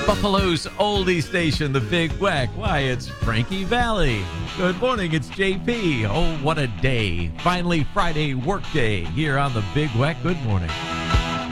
Buffalo's oldie station, the Big Weck. Why, it's Frankie Valley. Good morning, it's JP. Oh, what a day. Finally, Friday work day here on the Big Weck. Good morning.